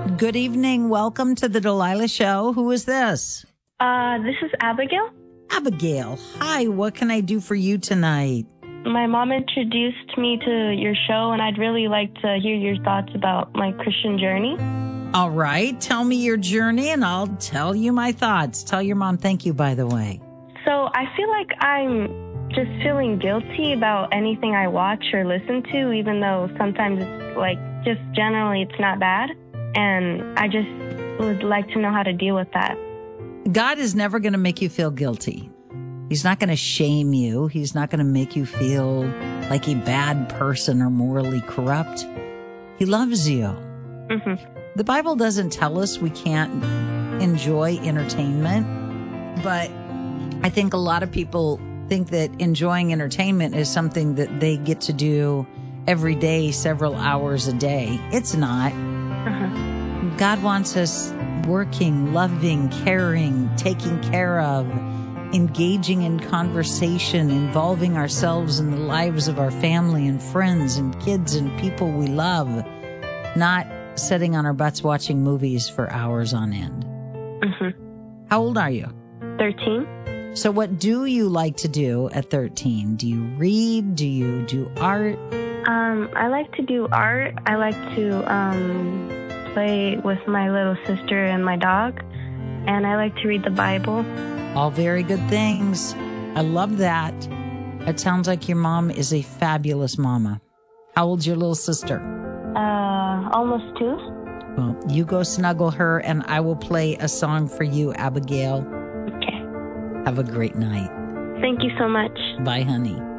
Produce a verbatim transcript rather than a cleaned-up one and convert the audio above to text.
Good evening. Welcome to the Delilah Show. Who is this? Uh, this is Abigail. Abigail. Hi, what can I do for you tonight? My mom introduced me to your show, and I'd really like to hear your thoughts about my Christian journey. All right. Tell me your journey, and I'll tell you my thoughts. Tell your mom thank you, by the way. So I feel like I'm just feeling guilty about anything I watch or listen to, even though sometimes it's like just generally it's not bad. And I just would like to know how to deal with that. God is never going to make you feel guilty. He's not going to shame you. He's not going to make you feel like a bad person or morally corrupt. He loves you. Mm-hmm. The Bible doesn't tell us we can't enjoy entertainment, but I think a lot of people think that enjoying entertainment is something that they get to do every day, several hours a day. It's not. Uh-huh. God wants us working, loving, caring, taking care of, engaging in conversation, involving ourselves in the lives of our family and friends and kids and people we love, not sitting on our butts watching movies for hours on end. Mm-hmm. How old are you? thirteen. So what do you like to do at thirteen? Do you read? Do you do art? Um, I like to do art. I like to um, play with my little sister and my dog. And I like to read the Bible. All very good things. I love that. It sounds like your mom is a fabulous mama. How old's your little sister? Uh, almost two. Well, you go snuggle her, and I will play a song for you, Abigail. Okay. Have a great night. Thank you so much. Bye, honey.